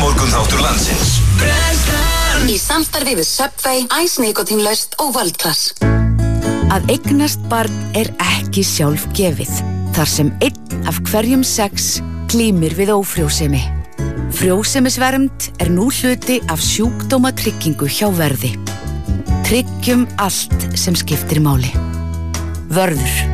morgunþáttur landsins. Brennslan. Í samstarfi við Subway, Ice Nikotínlaust og World Class. Að eignast barn ekki sjálfgefið, þar sem 1 af hverjum 6 glímir við ófrjósemi. Frjósemisvernd nú hluti af sjúkdómatryggingu hjá Verði. Tryggjum allt sem skiptir máli. Vörður.